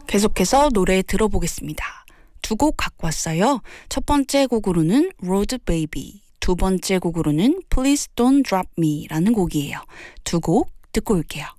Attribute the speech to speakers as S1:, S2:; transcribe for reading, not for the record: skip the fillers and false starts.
S1: 계속해서 노래 들어보겠습니다. 두 곡 갖고 왔어요. 첫 번째 곡으로는 Road Baby, 두 번째 곡으로는 Please Don't Drop Me 라는 곡이에요. 두 곡 듣고 올게요.